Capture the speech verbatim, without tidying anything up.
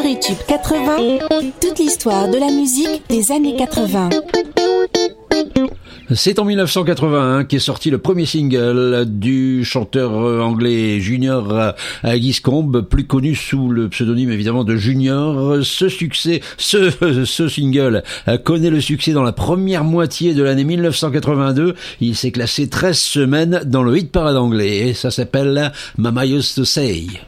Tube quatre-vingts, toute l'histoire de la musique des années quatre-vingts. C'est en dix-neuf cent quatre-vingt-un qu'est sorti le premier single du chanteur anglais Junior Giscombe, plus connu sous le pseudonyme évidemment de Junior. Ce succès, ce, ce single connaît le succès dans la première moitié de l'année dix-neuf cent quatre-vingt-deux. Il s'est classé treize semaines dans le hit parade anglais et ça s'appelle Mama Used to Say.